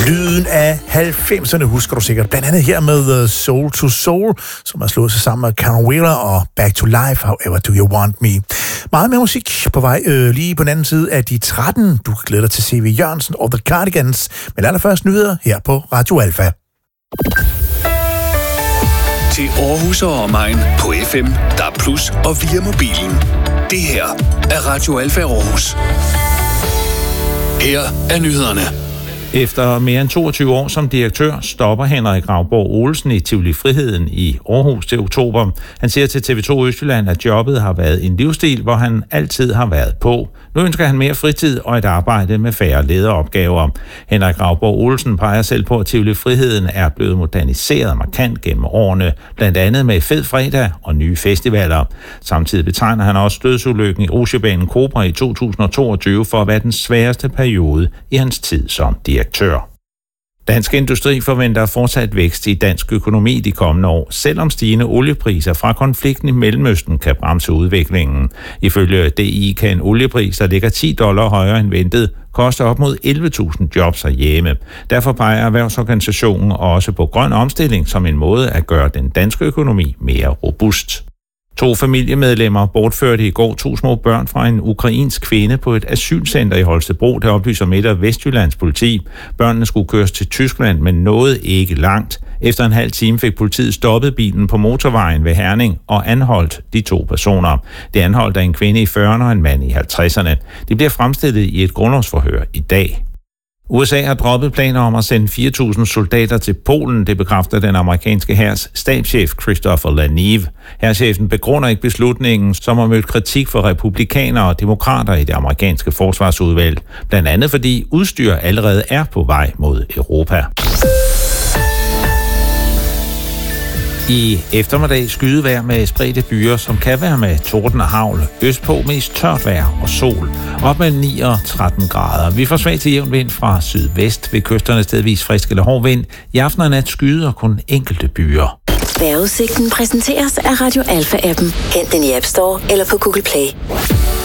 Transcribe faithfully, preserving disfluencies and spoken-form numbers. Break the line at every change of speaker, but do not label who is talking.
Lyden af halvfemserne husker du sikkert, blandt andet her med Soul to Soul, som har slået sig sammen med Caron Wheeler og Back to Life, However Do You Want Me. Meget mere musik på vej øh, lige på den anden side af de tretten. Du kan glæde dig til C V Jørgensen og The Cardigans, men allerførst nyheder her på Radio Alfa.
Til Aarhus og omegn på F M, D A B plus og via mobilen. Det her er Radio Alfa Aarhus. Her er nyhederne.
Efter mere end toogtyve år som direktør stopper Henrik Grauborg Olsen i Tivoli Friheden i Aarhus til oktober. Han siger til T V to Østjylland, at jobbet har været en livsstil, hvor han altid har været på. Nu ønsker han mere fritid og et arbejde med færre lederopgaver. Henrik Grauborg Olsen peger selv på, at Tivoli Friheden er blevet moderniseret markant gennem årene, blandt andet med Fed Fredag og nye festivaler. Samtidig betegner han også dødsulykken i rutsjebanen Cobra i to tusind og toogtyve for at være den sværeste periode i hans tid som direktør. Dansk Industri forventer fortsat vækst i dansk økonomi de kommende år, selvom stigende oliepriser fra konflikten i Mellemøsten kan bremse udviklingen. Ifølge D I kan en oliepris, der ligger ti dollar højere end ventet, koste op mod elleve tusind jobs herhjemme. Derfor peger erhvervsorganisationen også på grøn omstilling som en måde at gøre den danske økonomi mere robust. To familiemedlemmer bortførte i går to små børn fra en ukrainsk kvinde på et asylcenter i Holstebro, der oplyser Midt- og Vestjyllands politi. Børnene skulle køres til Tyskland, men nåede ikke langt. Efter en halv time fik politiet stoppet bilen på motorvejen ved Herning og anholdt de to personer. Det anholdt af en kvinde i fyrrerne og en mand i halvtredserne. De bliver fremstillet i et grundlovsforhør i dag. U S A har droppet planer om at sende fire tusind soldater til Polen, det bekræfter den amerikanske hærs stabschef Christopher Laniv. Hærchefen begrunder ikke beslutningen, som har mødt kritik fra republikanere og demokrater i det amerikanske forsvarsudvalg, blandt andet fordi udstyr allerede er på vej mod Europa. I eftermiddag skydevejr med spredte byer, som kan være med torden og hagl. Østpå mest tørt vejr og sol. Op med ni og tretten grader. Vi får svag til jævn vind fra sydvest. Ved kysterne stedvis frisk eller hård vind. I aften og nat skyder kun enkelte byer.
Vejrudsigten præsenteres af Radio Alfa-appen. Hent den i App Store eller på Google Play.